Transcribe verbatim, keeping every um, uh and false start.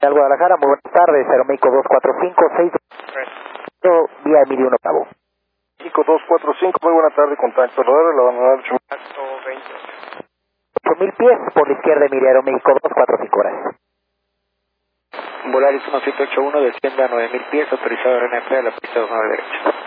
Al Guadalajara, muy buenas tardes, Aeroméxico dos cuatro cinco seis, vía Emilio un octavo. México dos cuatro cinco, muy buena tarde, contacto radar, la bandera ocho mil pies por la izquierda, Emilio, Aeroméxico dos cuatro cinco, gracias. Volaris uno siete ocho uno, descienda a nueve mil pies, autorizado R N F a la pista dos a la derecha.